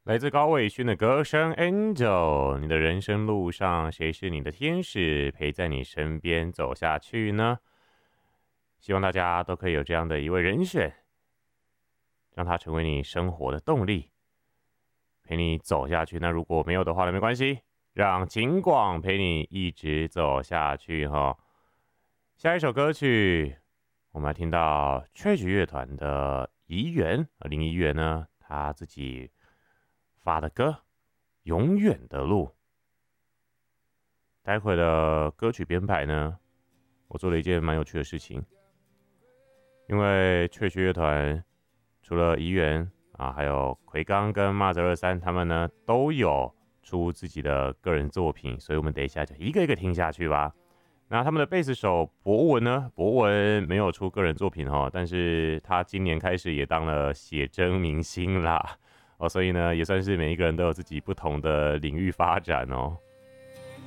来自高伟勋的歌声 Angel， 你的人生路上，谁是你的天使，陪在你身边走下去呢？希望大家都可以有这样的一位人选，让他成为你生活的动力，陪你走下去。那如果没有的话呢，没关系，让景广陪你一直走下去哈。下一首歌曲，我们来听到雀菊乐团的怡园，林怡园呢，他自己发的歌《永远的路》。待会的歌曲编排呢，我做了一件蛮有趣的事情，因为雀菊乐团除了怡园啊，还有奎刚跟马泽23他们呢都有出自己的个人作品，所以我们等一下就一个一个听下去吧。那他们的贝斯手博文呢？博文没有出个人作品但是他今年开始也当了写真明星啦所以呢，也算是每一个人都有自己不同的领域发展